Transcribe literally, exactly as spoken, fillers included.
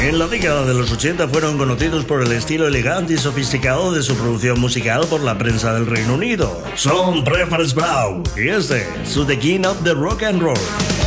En la década de los ochenta fueron conocidos por el estilo elegante y sofisticado de su producción musical por la prensa del Reino Unido. Son Preference Brown y este, su The King of the Rock and Roll.